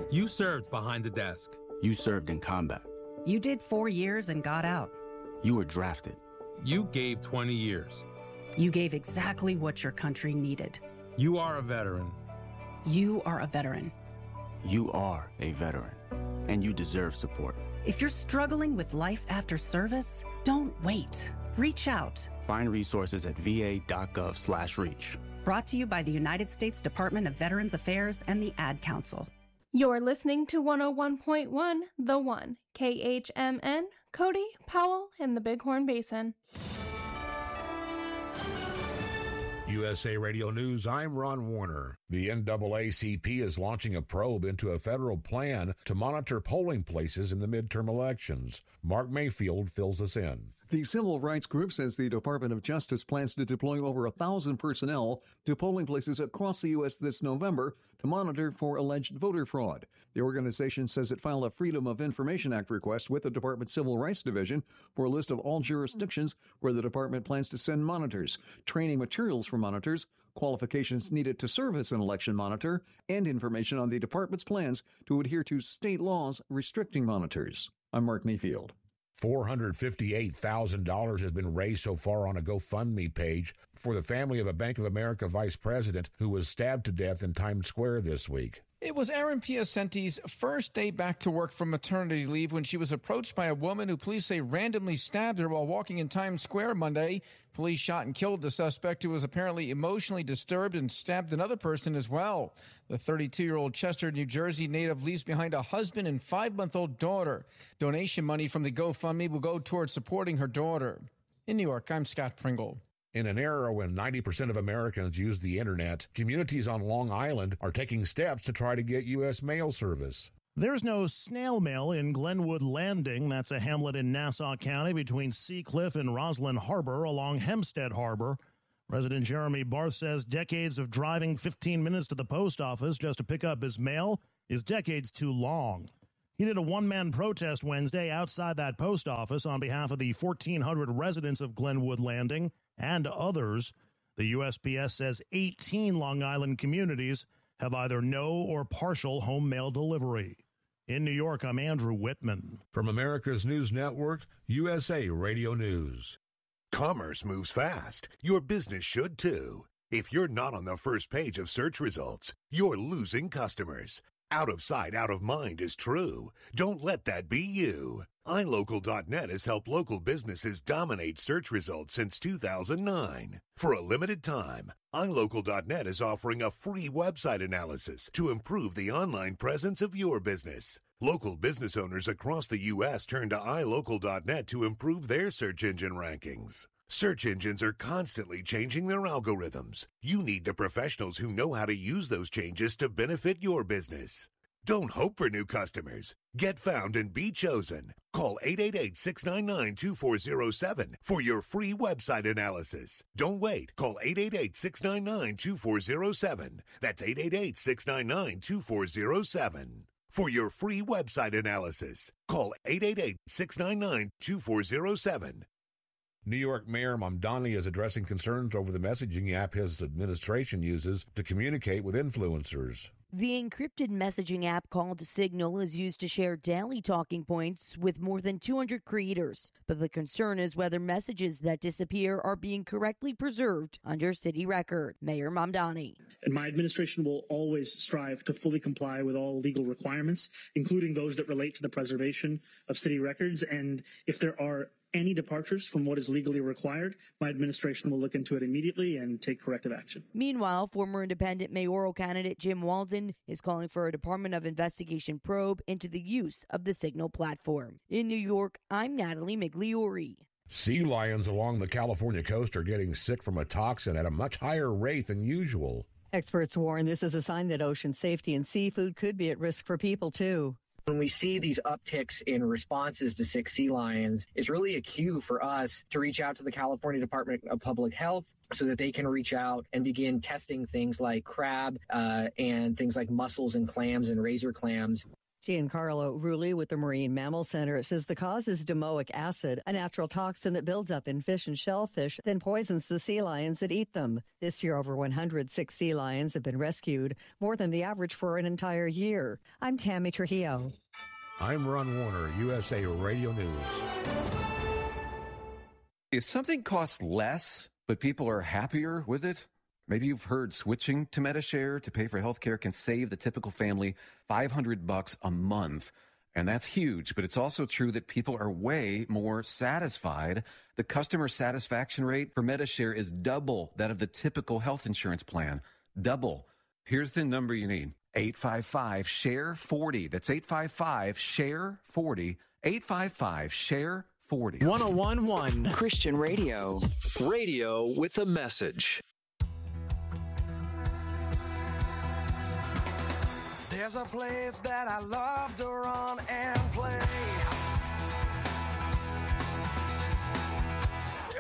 You served behind the desk. You served in combat. You did 4 years and got out. You were drafted. You gave 20 years. You gave exactly what your country needed. You are a veteran. You are a veteran. You are a veteran, and you deserve support. If you're struggling with life after service, don't wait. Reach out. Find resources at va.gov/reach. Brought to you by the United States Department of Veterans Affairs and the Ad Council. You're listening to 101.1 The One, KHMN, Cody, Powell, and the Bighorn Basin. USA Radio News, I'm Ron Warner. The NAACP is launching a probe into a federal plan to monitor polling places in the midterm elections. Mark Mayfield fills us in. The civil rights group says the Department of Justice plans to deploy over 1,000 personnel to polling places across the U.S. this November to monitor for alleged voter fraud. The organization says it filed a Freedom of Information Act request with the Department Civil Rights Division for a list of all jurisdictions where the department plans to send monitors, training materials for monitors, qualifications needed to serve as an election monitor, and information on the department's plans to adhere to state laws restricting monitors. I'm Mark Mayfield. $458,000 has been raised so far on a GoFundMe page for the family of a Bank of America vice president who was stabbed to death in Times Square this week. It was Erin Piacenti's first day back to work from maternity leave when she was approached by a woman who police say randomly stabbed her while walking in Times Square Monday. Police shot and killed the suspect, who was apparently emotionally disturbed and stabbed another person as well. The 32-year-old Chester, New Jersey native leaves behind a husband and 5-month-old daughter. Donation money from the GoFundMe will go towards supporting her daughter. In New York, I'm Scott Pringle. In an era when 90% of Americans use the internet, communities on Long Island are taking steps to try to get U.S. mail service. There's no snail mail in Glenwood Landing. That's a hamlet in Nassau County between Seacliff and Roslyn Harbor along Hempstead Harbor. Resident Jeremy Barth says decades of driving 15 minutes to the post office just to pick up his mail is decades too long. He did a one-man protest Wednesday outside that post office on behalf of the 1,400 residents of Glenwood Landing and others. The USPS says 18 Long Island communities have either no or partial home mail delivery. In New York, I'm Andrew Whitman. From America's News Network, USA Radio News. Commerce moves fast. Your business should too. If you're not on the first page of search results, you're losing customers. Out of sight, out of mind is true. Don't let that be you. iLocal.net has helped local businesses dominate search results since 2009. For a limited time, iLocal.net is offering a free website analysis to improve the online presence of your business. Local business owners across the U.S. turn to iLocal.net to improve their search engine rankings. Search engines are constantly changing their algorithms. You need the professionals who know how to use those changes to benefit your business. Don't hope for new customers. Get found and be chosen. Call 888-699-2407 for your free website analysis. Don't wait. Call 888-699-2407. That's 888-699-2407. For your free website analysis, call 888-699-2407. New York Mayor Mamdani is addressing concerns over the messaging app his administration uses to communicate with influencers. The encrypted messaging app called Signal is used to share daily talking points with more than 200 creators. But the concern is whether messages that disappear are being correctly preserved under city record. Mayor Mamdani. And my administration will always strive to fully comply with all legal requirements, including those that relate to the preservation of city records. And if there are any departures from what is legally required, my administration will look into it immediately and take corrective action. Meanwhile, former independent mayoral candidate Jim Walden is calling for a Department of Investigation probe into the use of the Signal platform. In New York, I'm Natalie Migliori. Sea lions along the California coast are getting sick from a toxin at a much higher rate than usual. Experts warn this is a sign that ocean safety and seafood could be at risk for people, too. When we see these upticks in responses to sick sea lions, it's really a cue for us to reach out to the California Department of Public Health so that they can reach out and begin testing things like crab and things like mussels and clams and razor clams. Giancarlo Rulli with the Marine Mammal Center says the cause is domoic acid, a natural toxin that builds up in fish and shellfish, then poisons the sea lions that eat them. This year, over 106 sea lions have been rescued, more than the average for an entire year. I'm Tammy Trujillo. I'm Ron Warner, USA Radio News. If something costs less, but people are happier with it, maybe you've heard switching to Medi-Share to pay for health care can save the typical family $500 a month. And that's huge, but it's also true that people are way more satisfied. The customer satisfaction rate for Medi-Share is double that of the typical health insurance plan. Double. Here's the number you need. 855-SHARE-40. That's 855-SHARE-40. 855-SHARE-40. 101.1 Christian Radio. Radio with a message. There's a place that I love to run and play.